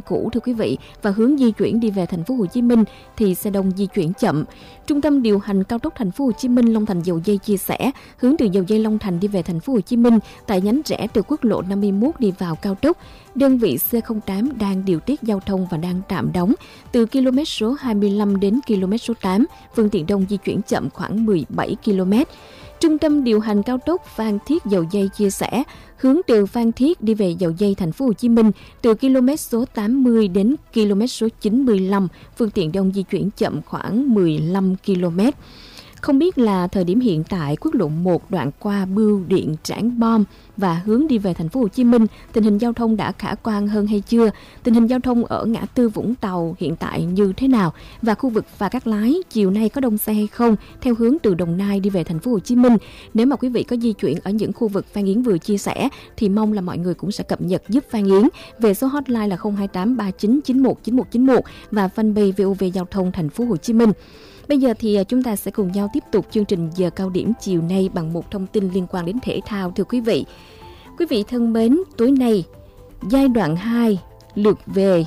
cũ thưa quý vị, và hướng di chuyển đi về thành phố Hồ Chí Minh thì xe đông di chuyển chậm. Trung tâm điều hành cao tốc thành phố Hồ Chí Minh Long Thành Dầu Giây chia sẻ, hướng từ Dầu Giây Long Thành đi về thành phố Hồ Chí Minh tại nhánh rẽ từ quốc lộ 51 đi vào cao tốc, đơn vị C08 đang điều tiết giao thông và đang tạm đóng từ km số 25 đến km số 8, phương tiện đông di chuyển chậm khoảng 17 km. Trung tâm điều hành cao tốc Phan Thiết Dầu Giây chia sẻ, hướng từ Phan Thiết đi về Dầu Giây thành phố Hồ Chí Minh từ km số 80 đến km số 95, phương tiện đông di chuyển chậm khoảng 15 km. Không biết là thời điểm hiện tại quốc lộ 1 đoạn qua Bưu Điện Trảng Bom và hướng đi về thành phố Hồ Chí Minh, tình hình giao thông đã khả quan hơn hay chưa? Tình hình giao thông ở ngã tư Vũng Tàu hiện tại như thế nào? Và khu vực Phà Cát Lái chiều nay có đông xe hay không? Theo hướng từ Đồng Nai đi về thành phố Hồ Chí Minh. Nếu mà quý vị có di chuyển ở những khu vực Phan Yến vừa chia sẻ thì mong là mọi người cũng sẽ cập nhật giúp Phan Yến về số hotline là 028 39 91 9191 và fanpage VOV Giao thông thành phố Hồ Chí Minh. Bây giờ thì chúng ta sẽ cùng nhau tiếp tục chương trình giờ cao điểm chiều nay bằng một thông tin liên quan đến thể thao thưa quý vị. Quý vị thân mến, tối nay, giai đoạn 2 lượt về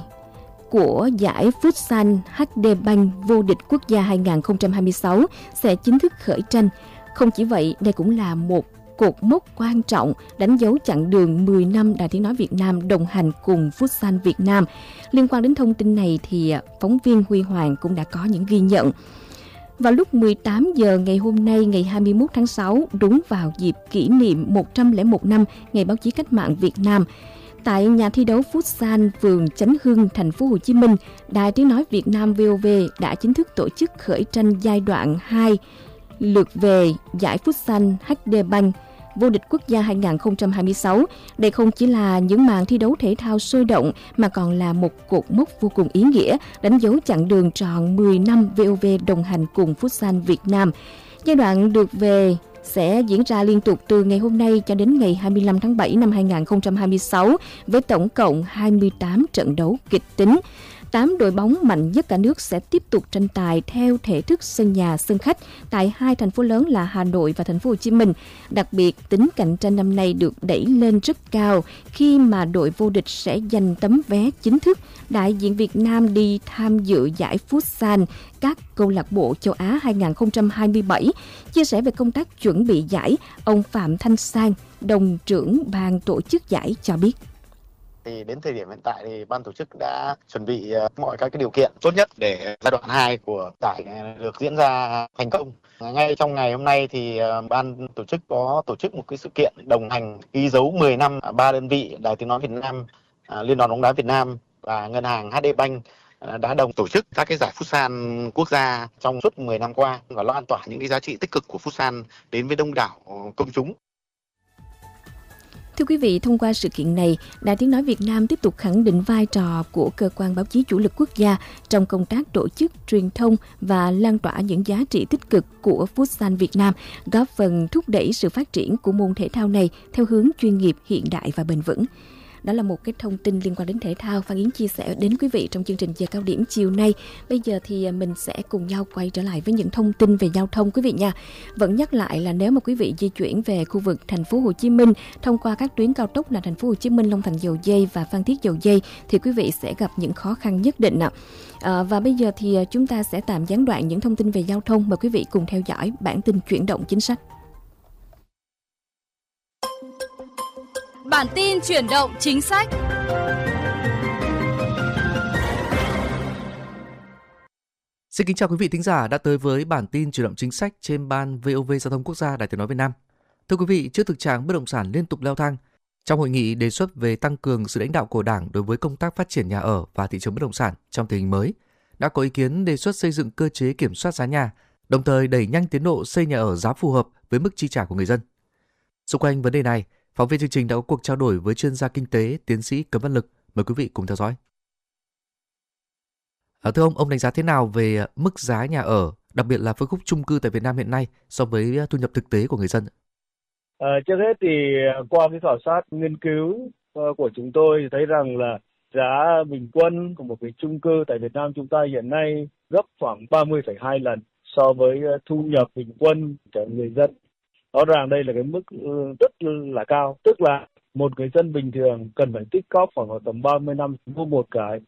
của giải Futsal HD Bank vô địch quốc gia 2026 sẽ chính thức khởi tranh. Không chỉ vậy, đây cũng là một cột mốc quan trọng đánh dấu chặng đường 10 năm Đài Tiếng Nói Việt Nam đồng hành cùng Futsal Việt Nam. Liên quan đến thông tin này thì phóng viên Huy Hoàng cũng đã có những ghi nhận. Vào lúc 18 giờ ngày hôm nay, ngày 21 tháng 6, đúng vào dịp kỷ niệm 101 năm Ngày Báo chí Cách mạng Việt Nam, tại nhà thi đấu Futsal phường Chánh Hưng, thành phố Hồ Chí Minh, Đài Tiếng Nói Việt Nam VOV đã chính thức tổ chức khởi tranh giai đoạn 2 lượt về giải Futsal HD Bank vô địch quốc gia 2026. Đây không chỉ là những màn thi đấu thể thao sôi động mà còn là một cột mốc vô cùng ý nghĩa, đánh dấu chặng đường tròn 10 năm VOV đồng hành cùng Futsal Việt Nam. Giai đoạn được về sẽ diễn ra liên tục từ ngày hôm nay cho đến ngày 25 tháng 7 năm 2026 với tổng cộng 28 trận đấu kịch tính. 8 đội bóng mạnh nhất cả nước sẽ tiếp tục tranh tài theo thể thức sân nhà sân khách tại hai thành phố lớn là Hà Nội và thành phố Hồ Chí Minh. Đặc biệt, tính cạnh tranh năm nay được đẩy lên rất cao khi mà đội vô địch sẽ giành tấm vé chính thức đại diện Việt Nam đi tham dự giải Futsal các câu lạc bộ châu Á 2027. Chia sẻ về công tác chuẩn bị giải, ông Phạm Thanh Sang, đồng trưởng ban tổ chức giải cho biết. Thì đến thời điểm hiện tại thì ban tổ chức đã chuẩn bị mọi các cái điều kiện tốt nhất để giai đoạn 2 của giải được diễn ra thành công. Ngay trong ngày hôm nay thì ban tổ chức có tổ chức một cái sự kiện đồng hành ghi dấu 10 năm 3 đơn vị Đài Tiếng Nói Việt Nam, Liên đoàn bóng đá Việt Nam và Ngân hàng HD Bank đã đồng tổ chức các cái giải Futsal quốc gia trong suốt 10 năm qua và lan tỏa những cái giá trị tích cực của Futsal đến với đông đảo công chúng. Thưa quý vị, thông qua sự kiện này, Đài Tiếng Nói Việt Nam tiếp tục khẳng định vai trò của cơ quan báo chí chủ lực quốc gia trong công tác tổ chức, truyền thông và lan tỏa những giá trị tích cực của Futsal Việt Nam, góp phần thúc đẩy sự phát triển của môn thể thao này theo hướng chuyên nghiệp, hiện đại và bền vững. Đó là một cái thông tin liên quan đến thể thao Phan Yến chia sẻ đến quý vị trong chương trình giờ cao điểm chiều nay. Bây giờ thì mình sẽ cùng nhau quay trở lại với những thông tin về giao thông quý vị nha. Vẫn nhắc lại là nếu mà quý vị di chuyển về khu vực thành phố Hồ Chí Minh thông qua các tuyến cao tốc là thành phố Hồ Chí Minh, Long Thành Dầu Giây và Phan Thiết Dầu Giây thì quý vị sẽ gặp những khó khăn nhất định ạ. Và bây giờ thì chúng ta sẽ tạm gián đoạn những thông tin về giao thông. Mời quý vị cùng theo dõi bản tin chuyển động chính sách. Bản tin chuyển động chính sách. Xin kính chào quý vị thính giả đã tới với bản tin chuyển động chính sách trên ban VOV Giao thông Quốc gia Đài Tiếng Nói Việt Nam. Thưa quý vị, trước thực trạng bất động sản liên tục leo thang, trong hội nghị đề xuất về tăng cường sự lãnh đạo của Đảng đối với công tác phát triển nhà ở và thị trường bất động sản trong tình hình mới, đã có ý kiến đề xuất xây dựng cơ chế kiểm soát giá nhà, đồng thời đẩy nhanh tiến độ xây nhà ở giá phù hợp với mức chi trả của người dân. Xung quanh vấn đề này, phóng viên chương trình đã có cuộc trao đổi với chuyên gia kinh tế, tiến sĩ Cấm Văn Lực. Mời quý vị cùng theo dõi. Thưa ông đánh giá thế nào về mức giá nhà ở, đặc biệt là phân khúc chung cư tại Việt Nam hiện nay so với thu nhập thực tế của người dân? Trước hết thì qua cái khảo sát nghiên cứu của chúng tôi thì thấy rằng là giá bình quân của một cái chung cư tại Việt Nam chúng ta hiện nay gấp khoảng 30,2 lần so với thu nhập bình quân của người dân. Rõ ràng đây là cái mức rất là cao, tức là một người dân bình thường cần phải tích cóp khoảng tầm 30 năm mua một cái